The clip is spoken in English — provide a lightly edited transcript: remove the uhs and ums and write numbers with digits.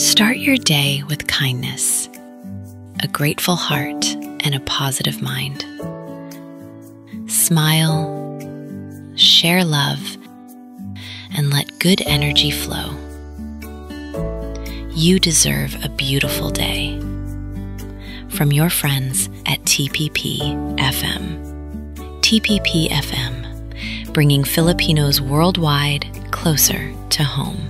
Start your day with kindness, a grateful heart, and a positive mind. Smile, share love, and let good energy flow. You deserve a beautiful day. From your friends at TPP FM. TPP FM, bringing Filipinos worldwide closer to home.